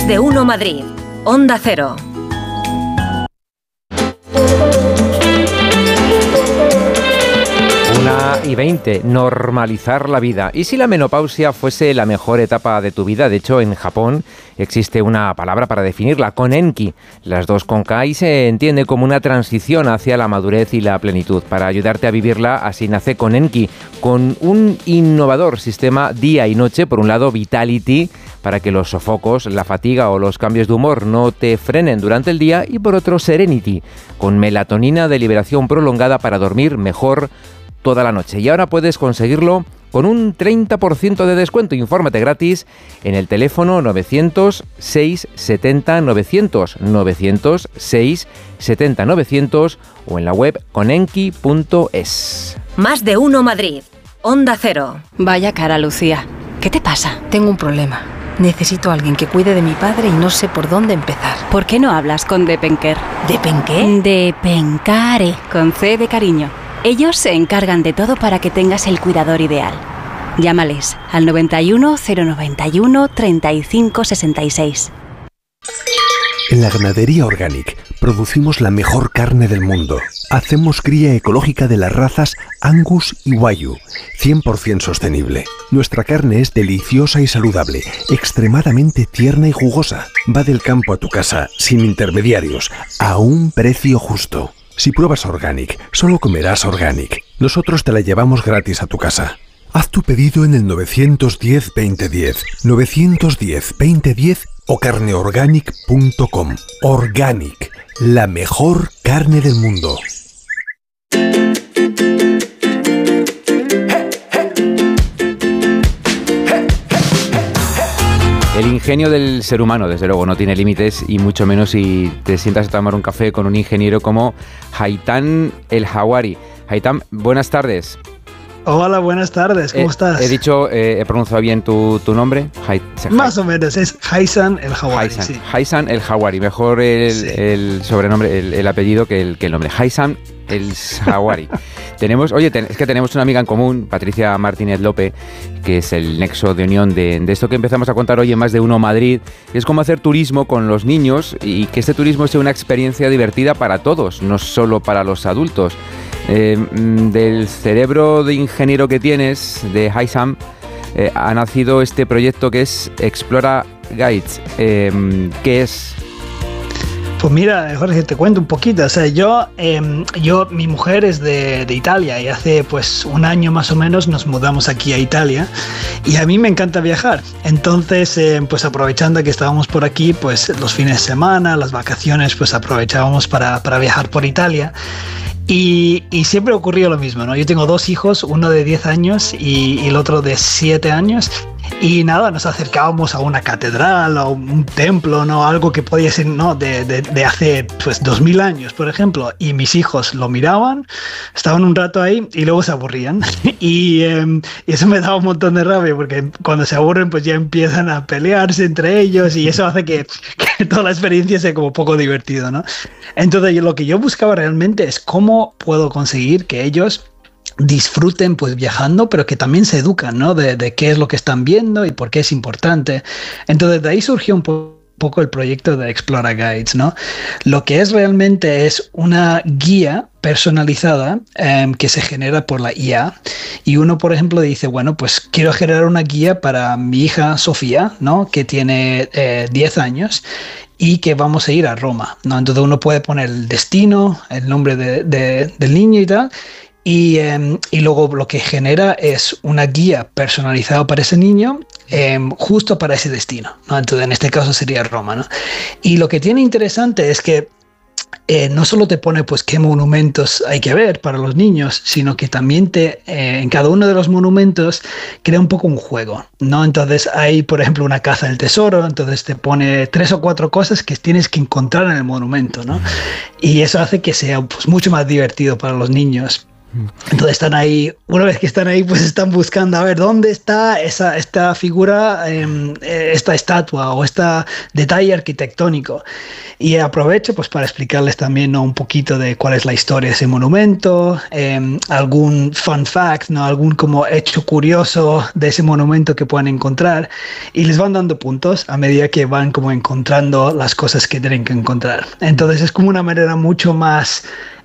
Más de uno Madrid. Onda Cero. Y 20, normalizar la vida. ¿Y si la menopausia fuese la mejor etapa de tu vida? De hecho, en Japón existe una palabra para definirla, konenki. Las dos con K y se entiende como una transición hacia la madurez y la plenitud. Para ayudarte a vivirla, así nace konenki, con un innovador sistema día y noche. Por un lado, Vitality, para que los sofocos, la fatiga o los cambios de humor no te frenen durante el día. Y por otro, Serenity, con melatonina de liberación prolongada para dormir mejor toda la noche. Y ahora puedes conseguirlo con un 30% de descuento. Infórmate gratis en el teléfono 900-670-900, 900-670-900 o en la web konenki.es. Más de uno Madrid. Onda Cero. Vaya cara, Lucía. ¿Qué te pasa? Tengo un problema. Necesito a alguien que cuide de mi padre y no sé por dónde empezar. ¿Por qué no hablas con Depenker? ¿Depenqué? Depencare, con C de cariño. Ellos se encargan de todo para que tengas el cuidador ideal. Llámales al 91 091 35 66. En la ganadería Organic producimos la mejor carne del mundo. Hacemos cría ecológica de las razas Angus y Wagyu, 100% sostenible. Nuestra carne es deliciosa y saludable, extremadamente tierna y jugosa. Va del campo a tu casa, sin intermediarios, a un precio justo. Si pruebas Organic, solo comerás Organic. Nosotros te la llevamos gratis a tu casa. Haz tu pedido en el 910-2010, 910-2010 o carneorganic.com. Organic, la mejor carne del mundo. El ingenio del ser humano, desde luego, no tiene límites, y mucho menos si te sientas a tomar un café con un ingeniero como Haitham El Hawari. Haitham, buenas tardes. Hola, buenas tardes, ¿cómo estás? He pronunciado bien tu nombre. Más o menos, es Haitham El Hawari. Haitham El Hawari, mejor el sobrenombre, el apellido que el nombre. Haitham El Hawari. Tenemos una amiga en común, Patricia Martínez López, que es el nexo de unión de esto que empezamos a contar hoy en Más de Uno Madrid. Es como hacer turismo con los niños y que este turismo sea una experiencia divertida para todos, no solo para los adultos. Del cerebro de ingeniero que tienes, de Haitham, ha nacido este proyecto que es Explora Guides. ¿Qué es? Pues mira, Jorge, te cuento un poquito. O sea, mi mujer es de Italia y hace pues un año más o menos nos mudamos aquí a Italia y a mí me encanta viajar. Entonces, pues aprovechando que estábamos por aquí, pues los fines de semana, las vacaciones, pues aprovechábamos para viajar por Italia. Y siempre ocurrió lo mismo, ¿no? Yo tengo dos hijos, uno de 10 años y el otro de 7 años. Y nada, nos acercábamos a una catedral o un templo, ¿no? Algo que podía ser, ¿no? de hace pues 2000 años, por ejemplo. Y mis hijos lo miraban, estaban un rato ahí y luego se aburrían. Y eso me daba un montón de rabia porque cuando se aburren pues ya empiezan a pelearse entre ellos y eso hace que toda la experiencia sea como poco divertido, ¿no? Entonces lo que yo buscaba realmente es cómo puedo conseguir que ellos disfruten pues viajando, pero que también se educan, ¿no? De qué es lo que están viendo y por qué es importante. Entonces de ahí surgió un poco el proyecto de Explora Guides, ¿no? Lo que es realmente es una guía personalizada que se genera por la IA y uno, por ejemplo, dice, bueno, pues quiero generar una guía para mi hija Sofía, ¿no? Que tiene 10 años y que vamos a ir a Roma, ¿no? Entonces uno puede poner el destino, el nombre del niño y tal. Y luego lo que genera es una guía personalizada para ese niño, justo para ese destino, ¿no? Entonces en este caso sería Roma, ¿no? Y lo que tiene interesante es que no solo te pone pues qué monumentos hay que ver para los niños, sino que también en cada uno de los monumentos crea un poco un juego, ¿no? Entonces hay, por ejemplo, una caza del tesoro, entonces te pone 3 o 4 cosas que tienes que encontrar en el monumento, ¿no? Y eso hace que sea pues mucho más divertido para los niños. Entonces están ahí, una vez que están ahí, pues están buscando a ver dónde está esta figura, esta estatua o este detalle arquitectónico. Y aprovecho pues para explicarles también, ¿no?, un poquito de cuál es la historia de ese monumento, algún fun fact, ¿no?, algún como hecho curioso de ese monumento que puedan encontrar, y les van dando puntos a medida que van como encontrando las cosas que tienen que encontrar. Entonces es como una manera mucho más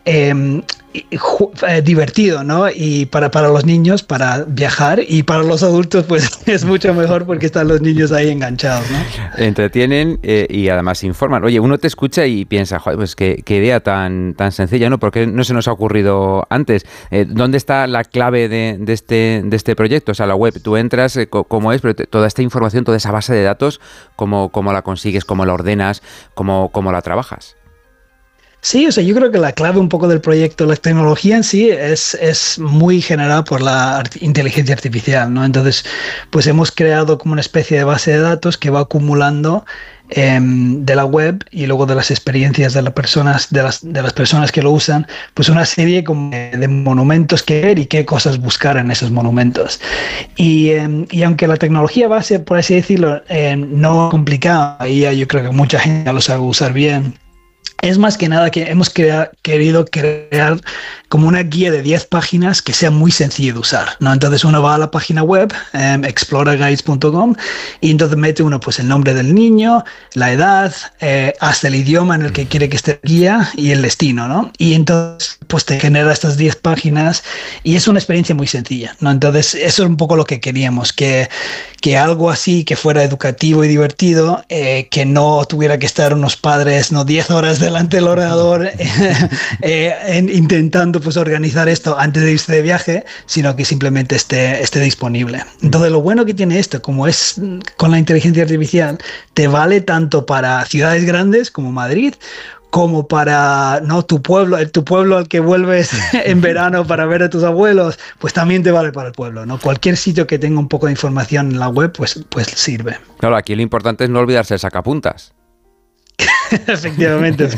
divertido, ¿no? Y para los niños, para viajar, y para los adultos pues es mucho mejor porque están los niños ahí enganchados, ¿no? Entretienen y además informan. Oye, uno te escucha y piensa, joder, pues qué idea tan sencilla, ¿no? ¿Por qué no se nos ha ocurrido antes? ¿Dónde está la clave de este proyecto? O sea, la web, tú entras, ¿cómo es? Pero toda esta información, toda esa base de datos, ¿cómo la consigues? ¿Cómo la ordenas? ¿Cómo la trabajas? Sí, o sea, yo creo que la clave un poco del proyecto, la tecnología en sí es muy generada por la inteligencia artificial, ¿no? Entonces, pues hemos creado como una especie de base de datos que va acumulando de la web y luego de las experiencias de las personas que lo usan, pues una serie como de monumentos que ver y qué cosas buscar en esos monumentos. Y aunque la tecnología base, por así decirlo, no complicada, y yo creo que mucha gente ya lo sabe usar bien, es más que nada que hemos querido crear como una guía de 10 páginas que sea muy sencillo de usar, ¿no? Entonces uno va a la página web, exploraguides.com, y entonces mete uno pues el nombre del niño, la edad, hasta el idioma en el que quiere que esté guía y el destino, ¿no? Y entonces pues te genera estas 10 páginas y es una experiencia muy sencilla, ¿no? Entonces eso es un poco lo que queríamos, que algo así que fuera educativo y divertido, que no tuviera que estar unos padres 10 horas delante del ordenador intentando pues organizar esto antes de irse de viaje, sino que simplemente esté disponible. Entonces lo bueno que tiene esto, como es con la inteligencia artificial, te vale tanto para ciudades grandes como Madrid, como para tu pueblo al que vuelves en verano para ver a tus abuelos, pues también te vale para el pueblo, ¿no? Cualquier sitio que tenga un poco de información en la web, pues sirve. Claro, aquí lo importante es no olvidarse el sacapuntas. Efectivamente.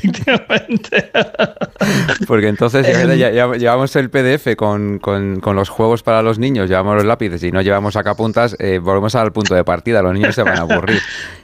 Porque entonces ya llevamos el PDF con los juegos para los niños, llevamos los lápices y no llevamos sacapuntas, volvemos al punto de partida, los niños se van a aburrir.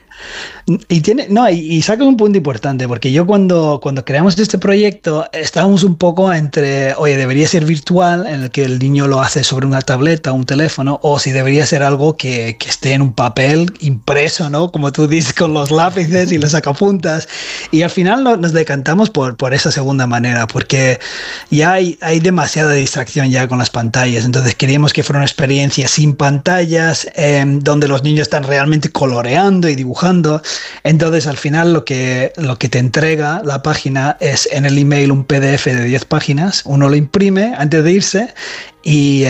Y saca un punto importante, porque yo cuando creamos este proyecto estábamos un poco entre, oye, debería ser virtual, en el que el niño lo hace sobre una tableta o un teléfono, o si debería ser algo que esté en un papel impreso, ¿no? Como tú dices, con los lápices y los sacapuntas. Y al final nos decantamos por esa segunda manera, porque ya hay demasiada distracción ya con las pantallas. Entonces queríamos que fuera una experiencia sin pantallas, donde los niños están realmente coloreando y dibujando. Entonces al final lo que te entrega la página es en el email un PDF de 10 páginas, uno lo imprime antes de irse y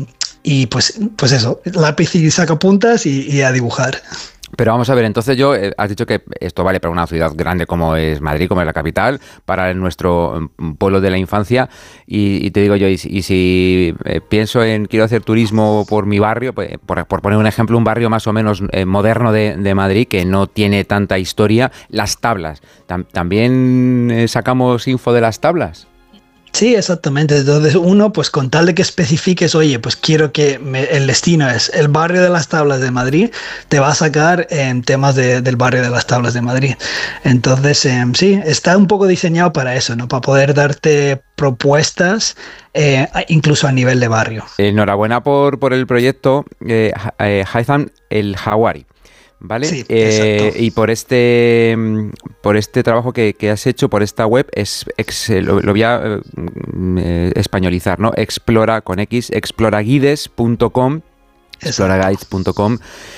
pues eso, lápiz y sacapuntas y a dibujar. Pero vamos a ver, entonces has dicho que esto vale para una ciudad grande como es Madrid, como es la capital, para nuestro pueblo de la infancia, y te digo yo, y si pienso quiero hacer turismo por mi barrio, pues, por poner un ejemplo, un barrio más o menos moderno de Madrid, que no tiene tanta historia, las tablas, ¿también sacamos info de las tablas? Sí, exactamente. Entonces uno, pues con tal de que especifiques, oye, pues quiero que el destino es el barrio de las Tablas de Madrid, te va a sacar temas del barrio de las Tablas de Madrid. Entonces, sí, está un poco diseñado para eso, ¿no? Para poder darte propuestas incluso a nivel de barrio. Enhorabuena por el proyecto Haitham El Hawari. ¿Vale? Sí, y por este trabajo que has hecho, por esta web, lo voy a españolizar, ¿no? Explora con X, exploraguides.com, exploraguides.com,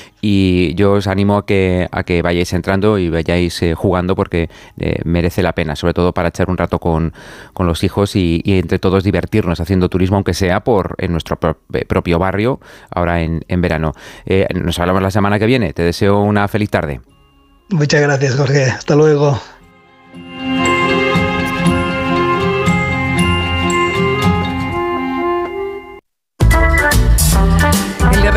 y yo os animo a que vayáis entrando y vayáis jugando, porque merece la pena, sobre todo para echar un rato con los hijos y entre todos divertirnos haciendo turismo, aunque sea en nuestro propio barrio, ahora en verano. Nos hablamos la semana que viene. Te deseo una feliz tarde. Muchas gracias, Jorge. Hasta luego.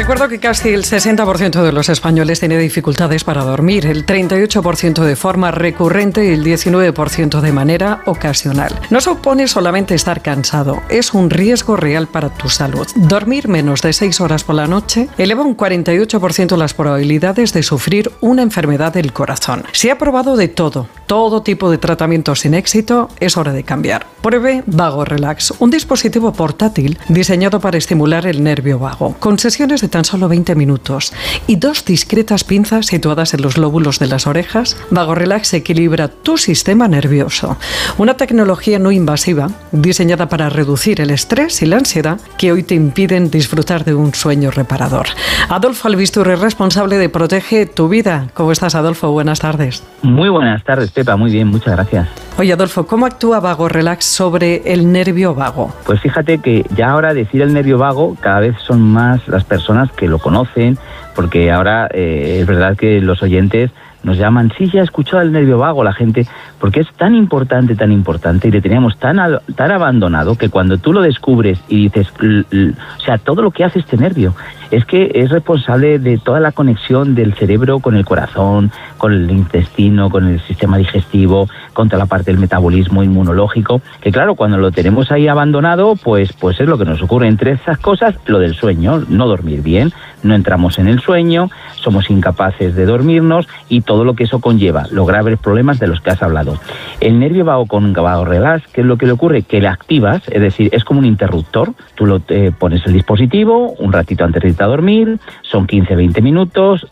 recuerdo que casi el 60% de los españoles tiene dificultades para dormir, el 38% de forma recurrente y el 19% de manera ocasional. No supone solamente estar cansado, es un riesgo real para tu salud. Dormir menos de 6 horas por la noche eleva un 48% las probabilidades de sufrir una enfermedad del corazón. Se ha probado de todo tipo de tratamientos sin éxito, es hora de cambiar. Pruebe Vago Relax, un dispositivo portátil diseñado para estimular el nervio vago, con sesiones de tan solo 20 minutos y 2 discretas pinzas situadas en los lóbulos de las orejas. Vago Relax equilibra tu sistema nervioso. Una tecnología no invasiva diseñada para reducir el estrés y la ansiedad que hoy te impiden disfrutar de un sueño reparador. Adolfo Albistur es responsable de Protege tu Vida. ¿Cómo estás, Adolfo? Buenas tardes. Muy buenas tardes, Pepa. Muy bien, muchas gracias. Oye, Adolfo, ¿cómo actúa Vago Relax sobre el nervio vago? Pues fíjate que ya ahora decir el nervio vago, cada vez son más las personas que lo conocen, porque ahora es verdad que los oyentes nos llaman, sí, ya he escuchado el nervio vago, la gente, porque es tan importante y le teníamos tan abandonado que cuando tú lo descubres y dices, o sea, todo lo que hace este nervio, es que es responsable de toda la conexión del cerebro con el corazón, con el intestino, con el sistema digestivo, con toda la parte del metabolismo inmunológico, que claro, cuando lo tenemos ahí abandonado, pues es lo que nos ocurre. Entre esas cosas, lo del sueño, no dormir bien, no entramos en el sueño, somos incapaces de dormirnos y todo lo que eso conlleva, los graves problemas de los que has hablado. El nervio vago con Vago Relax, ¿qué es lo que le ocurre? Que le activas, es decir, es como un interruptor, tú pones el dispositivo un ratito antes de irte a dormir, son 15-20 minutos,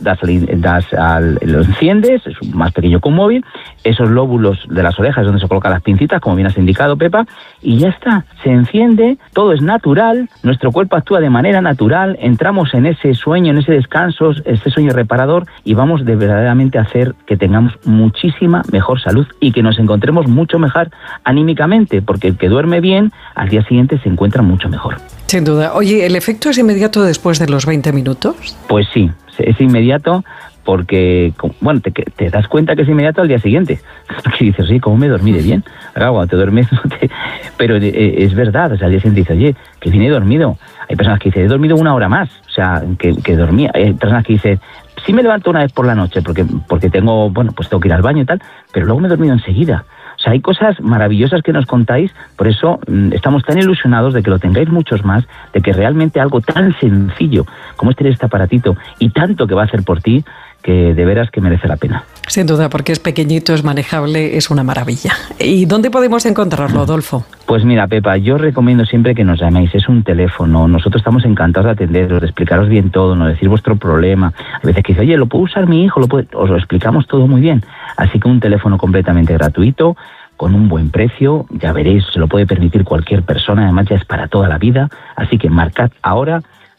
lo enciendes, es más pequeño que un móvil, esos lóbulos de las orejas donde se colocan las pincitas, como bien has indicado, Pepa, y ya está, se enciende, todo es natural, nuestro cuerpo actúa de manera natural, entramos en ese sueño, en ese descanso, ese sueño reparador, y vamos de verdaderamente a hacer que tengamos muchísima mejor salud y que nos encontremos mucho mejor anímicamente, porque el que duerme bien, al día siguiente se encuentra mucho mejor. Sin duda. Oye, ¿el efecto es inmediato después de los 20 minutos? Pues sí, es inmediato porque, bueno, te das cuenta que es inmediato al día siguiente. Que dices, sí, ¿cómo me dormí de bien? Claro, cuando te duermes, pero es verdad, o sea, al día siguiente dices, oye, que bien he dormido. Hay personas que dicen, he dormido 1 hora más, o sea, que dormía. Hay personas que dicen, sí me levanto una vez por la noche porque tengo que ir al baño y tal, pero luego me he dormido enseguida. O sea, hay cosas maravillosas que nos contáis, por eso estamos tan ilusionados de que lo tengáis muchos más, de que realmente algo tan sencillo como es tener este aparatito y tanto que va a hacer por ti, que de veras que merece la pena. Sin duda, porque es pequeñito, es manejable, es una maravilla. ¿Y dónde podemos encontrarlo, Adolfo? Pues mira, Pepa, yo recomiendo siempre que nos llaméis, es un teléfono, nosotros estamos encantados de atenderos, de explicaros bien todo, no decir vuestro problema. A veces que dice, oye, ¿lo puede usar mi hijo? Os lo explicamos todo muy bien. Así que un teléfono completamente gratuito, con un buen precio, ya veréis, se lo puede permitir cualquier persona, además ya es para toda la vida. Así que marcad ahora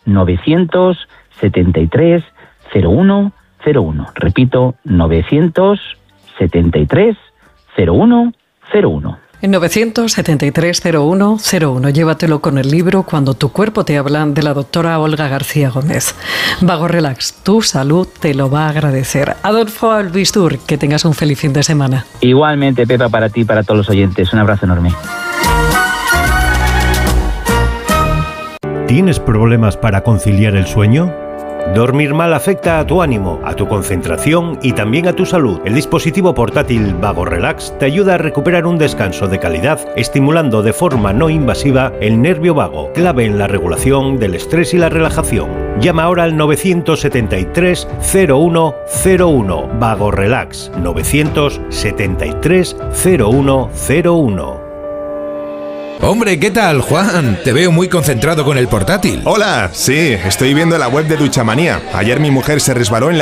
973 01 01. Repito, 973 01 01. En 973-0101, llévatelo con el libro Cuando tu cuerpo te habla, de la doctora Olga García Gómez. Vago Relax, tu salud te lo va a agradecer. Adolfo Albistur, que tengas un feliz fin de semana. Igualmente, Pepa, para ti y para todos los oyentes. Un abrazo enorme. ¿Tienes problemas para conciliar el sueño? Dormir mal afecta a tu ánimo, a tu concentración y también a tu salud. El dispositivo portátil Vago Relax te ayuda a recuperar un descanso de calidad, estimulando de forma no invasiva el nervio vago, clave en la regulación del estrés y la relajación. Llama ahora al 973 0101. Vago Relax 973 0101. Hombre, ¿qué tal, Juan? Te veo muy concentrado con el portátil. Hola, sí, estoy viendo la web de Duchamanía. Ayer mi mujer se resbaló en la